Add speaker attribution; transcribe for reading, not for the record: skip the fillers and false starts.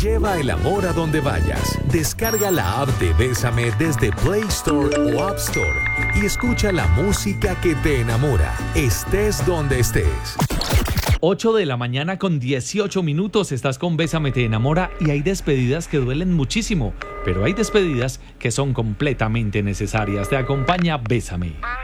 Speaker 1: Lleva el amor a donde vayas. Descarga la app de Bésame desde Play Store o App Store y escucha la música que te enamora, estés donde estés.
Speaker 2: 8 de la mañana con 18 minutos, estás con Bésame te enamora y hay despedidas que duelen muchísimo, pero hay despedidas que son completamente necesarias. Te acompaña Bésame.